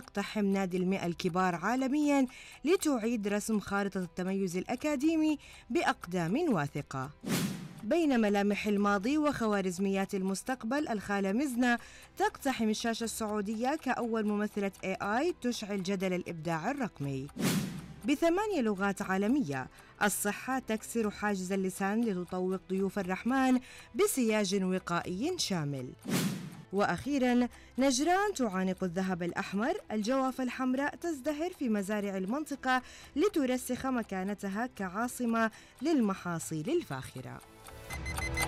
تقتحم نادي المئة الكبار عالمياً لتعيد رسم خارطة التميز الأكاديمي بأقدام واثقة. بين ملامح الماضي وخوارزميات المستقبل، الخالة مزنة تقتحم الشاشة السعودية كأول ممثلة AI تشعل جدل الإبداع الرقمي. ب8 لغات عالمية، الصحة تكسر حاجز اللسان لتطوق ضيوف الرحمن بسياج وقائي شامل. وأخيراً، نجران تعانق الذهب الأحمر، الجوافة الحمراء تزدهر في مزارع المنطقة لترسخ مكانتها كعاصمة للمحاصيل الفاخرة.